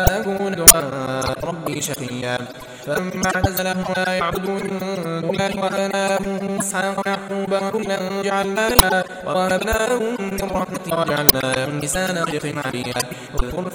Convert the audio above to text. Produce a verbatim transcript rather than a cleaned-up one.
أكون دعاء ربي شقيا فلما اعتزلهم ما يعبدون من دون الله وآتيناهم إسحاق ويعقوب كلا جعلنا ووهبنا لهم من رحمتنا وجعلنا لهم لسان صدق عليا